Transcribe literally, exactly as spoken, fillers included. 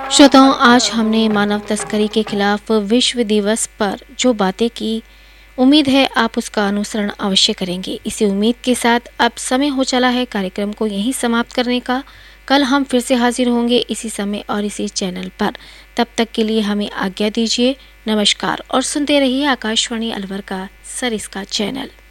श्रोताओं, आज हमने मानव तस्करी के खिलाफ विश्व दिवस पर जो बातें की, उम्मीद है आप उसका अनुसरण अवश्य करेंगे। इसी उम्मीद के साथ अब समय हो चला है कार्यक्रम को यहीं समाप्त करने का। कल हम फिर से हाजिर होंगे इसी समय और इसी चैनल पर। तब तक के लिए हमें आज्ञा दीजिए। नमस्कार और सुनते रहिए आकाशवाणी अलवर का सरिस्का चैनल।